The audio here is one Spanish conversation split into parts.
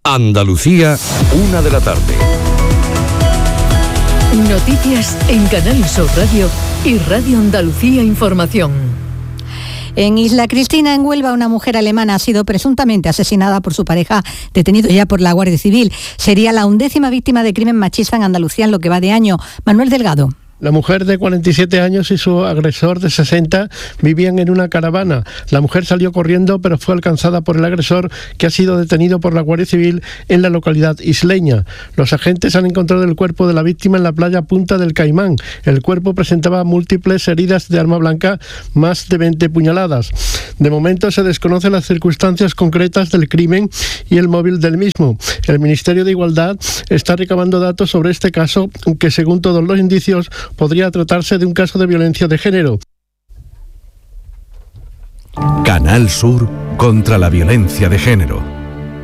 Andalucía, 1 de la tarde. Noticias en Canal Sur Radio y Radio Andalucía Información. En Isla Cristina, en Huelva, una mujer alemana ha sido presuntamente asesinada por su pareja, detenido ya por la Guardia Civil. Sería la 11ª víctima de crimen machista en Andalucía en lo que va de año. Manuel Delgado. La mujer de 47 años y su agresor de 60 vivían en una caravana. La mujer salió corriendo, pero fue alcanzada por el agresor, que ha sido detenido por la Guardia Civil en la localidad isleña. Los agentes han encontrado el cuerpo de la víctima en la playa Punta del Caimán. El cuerpo presentaba múltiples heridas de arma blanca, más de 20 puñaladas. De momento se desconocen las circunstancias concretas del crimen y el móvil del mismo. El Ministerio de Igualdad está recabando datos sobre este caso, que según todos los indicios podría tratarse de un caso de violencia de género. Canal Sur contra la violencia de género.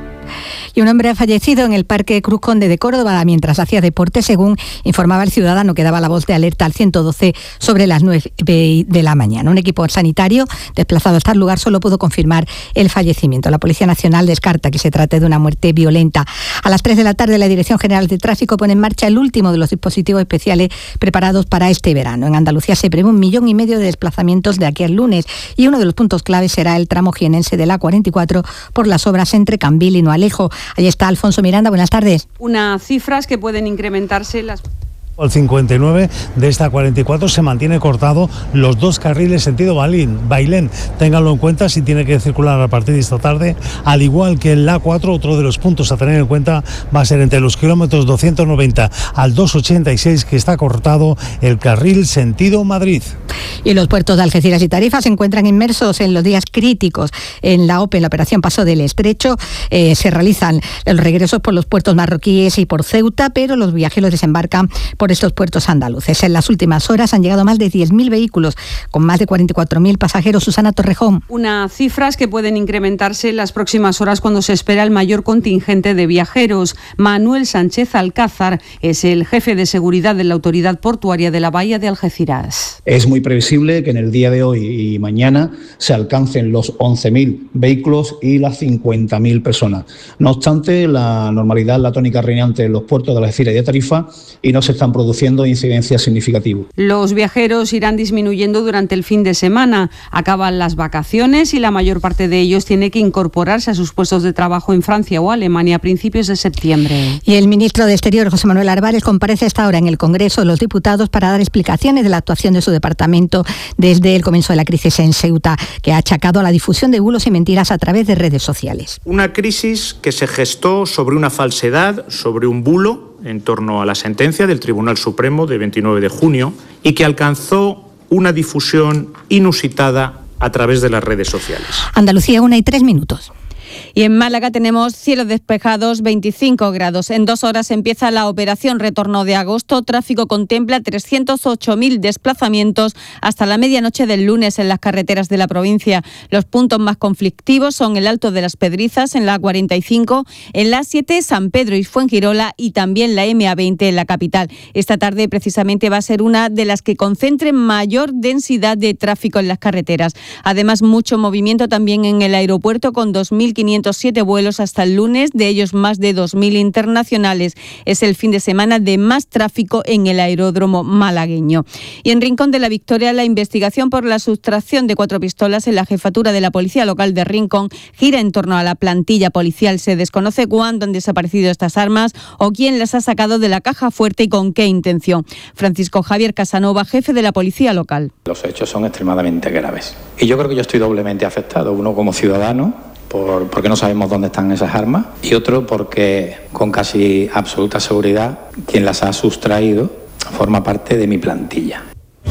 Y un hombre ha fallecido en el Parque Cruz Conde de Córdoba mientras hacía deporte, según informaba el ciudadano que daba la voz de alerta al 112 sobre las 9 de la mañana. Un equipo sanitario desplazado hasta el lugar solo pudo confirmar el fallecimiento. La Policía Nacional descarta que se trate de una muerte violenta. A las 3 de la tarde, la Dirección General de Tráfico pone en marcha el último de los dispositivos especiales preparados para este verano. En Andalucía se prevé 1,5 millones de desplazamientos de aquí al lunes y uno de los puntos claves será el tramo jienense de la A44 por las obras entre Cambil y Noalejo. Allí está Alfonso Miranda, buenas tardes. Unas cifras que pueden incrementarse las... El 59 de esta 44 se mantiene cortado los 2 carriles sentido Bailén. Ténganlo en cuenta si tiene que circular a partir de esta tarde. Al igual que el A4, otro de los puntos a tener en cuenta va a ser entre los kilómetros 290 al 286, que está cortado el carril sentido Madrid. Y los puertos de Algeciras y Tarifa se encuentran inmersos en los días críticos. En la OPE, en la operación Paso del Estrecho, se realizan los regresos por los puertos marroquíes y por Ceuta, pero los viajeros desembarcan por estos puertos andaluces. En las últimas horas han llegado más de 10.000 vehículos, con más de 44.000 pasajeros. Susana Torrejón. Unas cifras que pueden incrementarse en las próximas horas cuando se espera el mayor contingente de viajeros. Manuel Sánchez Alcázar es el jefe de seguridad de la Autoridad Portuaria de la Bahía de Algeciras. Es muy previsible que en el día de hoy y mañana se alcancen los 11.000 vehículos y las 50.000 personas. No obstante, la normalidad es la tónica reinante en los puertos de Algeciras y de Tarifa y no se están produciendo incidencias significativas. Los viajeros irán disminuyendo durante el fin de semana. Acaban las vacaciones y la mayor parte de ellos tiene que incorporarse a sus puestos de trabajo en Francia o Alemania a principios de septiembre. Y el ministro de Exterior, José Manuel Álvarez, comparece esta hora en el Congreso de los Diputados para dar explicaciones de la actuación de su departamento desde el comienzo de la crisis en Ceuta, que ha achacado a la difusión de bulos y mentiras a través de redes sociales. Una crisis que se gestó sobre una falsedad, sobre un bulo en torno a la sentencia del Tribunal Supremo de 29 de junio y que alcanzó una difusión inusitada a través de las redes sociales. Andalucía, 1:03. Y en Málaga tenemos cielos despejados, 25 grados. En 2 horas empieza la operación Retorno de Agosto. Tráfico contempla 308.000 desplazamientos hasta la medianoche del lunes en las carreteras de la provincia. Los puntos más conflictivos son el Alto de las Pedrizas en la A45, en la A7 San Pedro y Fuengirola y también la MA20 en la capital. Esta tarde precisamente va a ser una de las que concentre mayor densidad de tráfico en las carreteras. Además, mucho movimiento también en el aeropuerto con 2.507 vuelos hasta el lunes, de ellos más de 2.000 internacionales. Es el fin de semana de más tráfico en el aeródromo malagueño. Y en Rincón de la Victoria, la investigación por la sustracción de 4 pistolas en la jefatura de la Policía Local de Rincón gira en torno a la plantilla policial. Se desconoce cuándo han desaparecido estas armas o quién las ha sacado de la caja fuerte y con qué intención. Francisco Javier Casanova, jefe de la Policía Local. Los hechos son extremadamente graves. Y yo creo que yo estoy doblemente afectado. Uno como ciudadano, porque no sabemos dónde están esas armas, y otro porque con casi absoluta seguridad quien las ha sustraído forma parte de mi plantilla.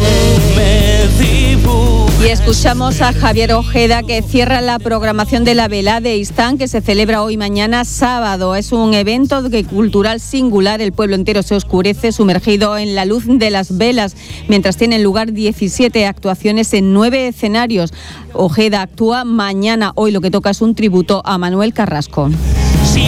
Y escuchamos a Javier Ojeda, que cierra la programación de la Velada de Istán, que se celebra hoy mañana sábado. Es un evento cultural singular. El pueblo entero se oscurece sumergido en la luz de las velas, mientras tienen lugar 17 actuaciones en 9 escenarios. Ojeda actúa mañana. Hoy lo que toca es un tributo a Manuel Carrasco.